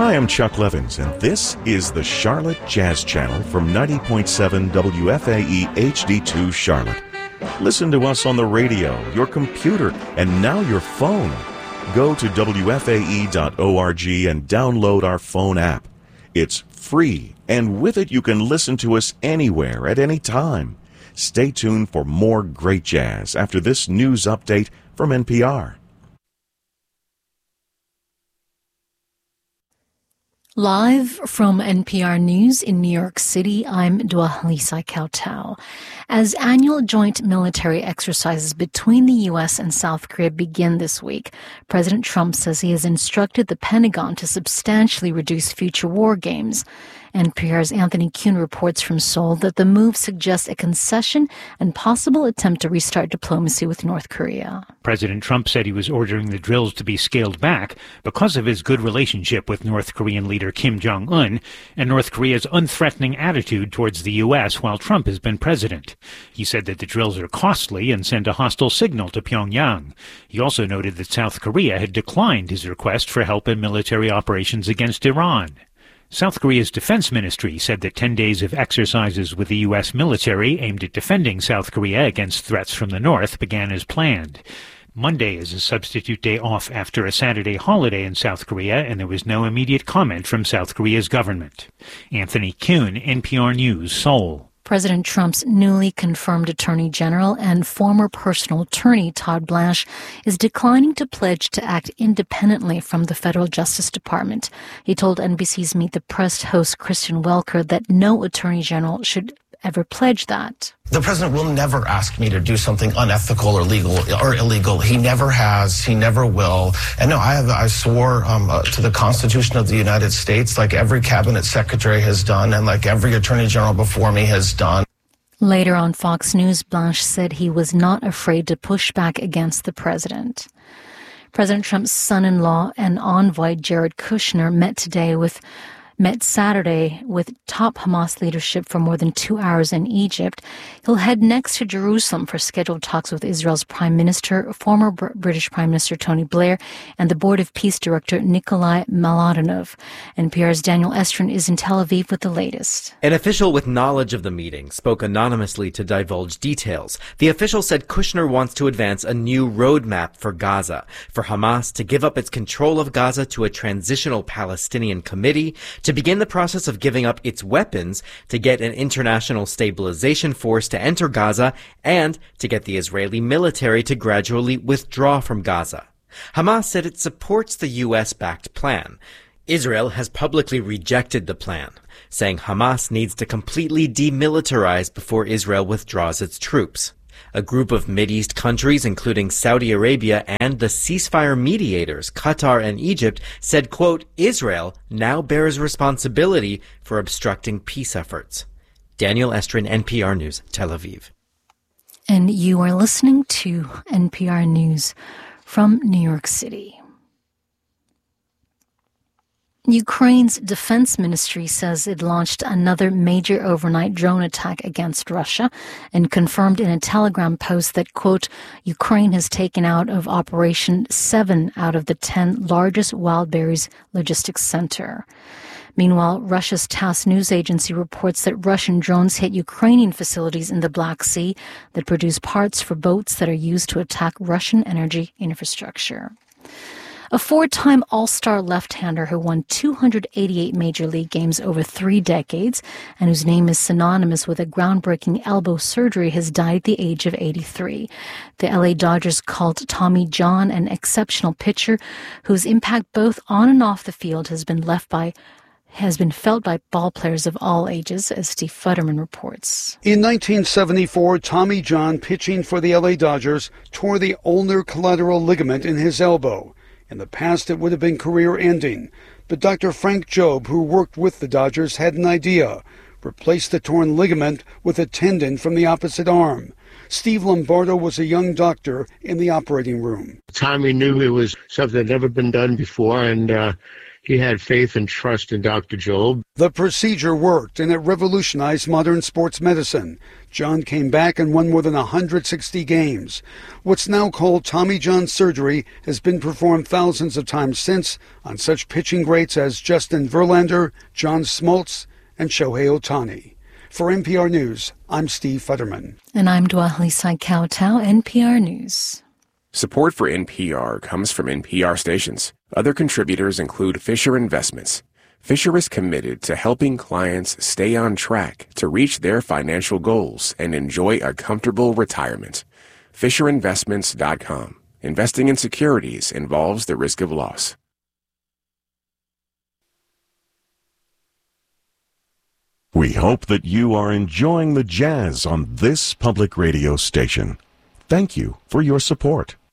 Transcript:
Hi, I'm Chuck Levins, and this is the Charlotte Jazz Channel from 90.7 WFAE HD2 Charlotte. Listen to us on the radio, your computer, and now your phone. Go to WFAE.org and download our phone app. It's free, and with it you can listen to us anywhere at any time. Stay tuned for more great jazz after this news update from NPR. Live from NPR News in New York City, I'm Dwalisa Kautal. As annual joint military exercises between the U.S. and South Korea begin this week, President Trump says he has instructed the Pentagon to substantially reduce future war games. NPR's Anthony Kuhn reports from Seoul that the move suggests a concession and possible attempt to restart diplomacy with North Korea. President Trump said he was ordering the drills to be scaled back because of his good relationship with North Korean leader Kim Jong-un and North Korea's unthreatening attitude towards the U.S. while Trump has been president. He said that the drills are costly and send a hostile signal to Pyongyang. He also noted that South Korea had declined his request for help in military operations against Iran. South Korea's defense ministry said that 10 days of exercises with the U.S. military aimed at defending South Korea against threats from the north began as planned. Monday is a substitute day off after a Saturday holiday in South Korea, and there was no immediate comment from South Korea's government. Anthony Kuhn, NPR News, Seoul. President Trump's newly confirmed Attorney General and former personal attorney Todd Blanche is declining to pledge to act independently from the Federal Justice Department. He told NBC's Meet the Press host Kristen Welker that no Attorney General should ever pledge that. The president will never ask me to do something unethical or illegal. He never has. He never will. And no, I swore to the Constitution of the United States, like every cabinet secretary has done and like every attorney general before me has done. Later on Fox News, Blanche said he was not afraid to push back against the president. President Trump's son-in-law and envoy Jared Kushner met Saturday with top Hamas leadership for more than 2 hours in Egypt. He'll head next to Jerusalem for scheduled talks with Israel's Prime Minister, former British Prime Minister Tony Blair, and the Board of Peace Director Nikolai Mladenov. NPR's Daniel Estrin is in Tel Aviv with the latest. An official with knowledge of the meeting spoke anonymously to divulge details. The official said Kushner wants to advance a new roadmap for Gaza, for Hamas to give up its control of Gaza to a transitional Palestinian committee, to begin the process of giving up its weapons, to get an international stabilization force to enter Gaza, and to get the Israeli military to gradually withdraw from Gaza. Hamas said it supports the U.S.-backed plan. Israel has publicly rejected the plan, saying Hamas needs to completely demilitarize before Israel withdraws its troops. A group of Mideast countries, including Saudi Arabia and the ceasefire mediators, Qatar and Egypt, said, quote, Israel now bears responsibility for obstructing peace efforts. Daniel Estrin, NPR News, Tel Aviv. And you are listening to NPR News from New York City. Ukraine's defense ministry says it launched another major overnight drone attack against Russia and confirmed in a Telegram post that, quote, Ukraine has taken out of operation 7 out of the 10 largest Wildberries logistics center. Meanwhile, Russia's TASS news agency reports that Russian drones hit Ukrainian facilities in the Black Sea that produce parts for boats that are used to attack Russian energy infrastructure. A 4-time All-Star left-hander who won 288 Major League games over 3 decades and whose name is synonymous with a groundbreaking elbow surgery has died at the age of 83. The LA Dodgers called Tommy John an exceptional pitcher whose impact both on and off the field has been felt by ball players of all ages, as Steve Futterman reports. In 1974, Tommy John, pitching for the LA Dodgers, tore the ulnar collateral ligament in his elbow. In the past, it would have been career-ending, but Dr. Frank Jobe, who worked with the Dodgers, had an idea. Replace the torn ligament with a tendon from the opposite arm. Steve Lombardo was a young doctor in the operating room. Tommy knew it was something that had never been done before, and he had faith and trust in Dr. Jobe. The procedure worked, and it revolutionized modern sports medicine. John came back and won more than 160 games. What's now called Tommy John surgery has been performed thousands of times since on such pitching greats as Justin Verlander, John Smoltz, and Shohei Ohtani. For NPR News, I'm Steve Futterman. And I'm Dwali Saikowtow, NPR News. Support for NPR comes from NPR stations. Other contributors include Fisher Investments. Fisher is committed to helping clients stay on track to reach their financial goals and enjoy a comfortable retirement. FisherInvestments.com. Investing in securities involves the risk of loss. We hope that you are enjoying the jazz on this public radio station. Thank you for your support.